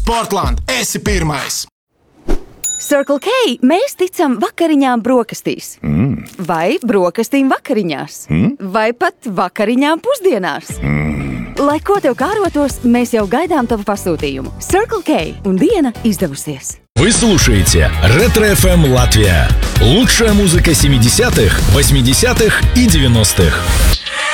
Sportland, esi pirmais! Circle K mēs ticam vakariņām brokastīs. Vai brokastīm vakariņās. Vai pat vakariņām pusdienās. Lai ko tev kārotos, mēs jau gaidām tavu pasūtījumu. Circle K un diena izdevusies. Вы слушаете Ретро-ФМ Латвия. Лучшая музыка 70-х, 80-х и 90-х.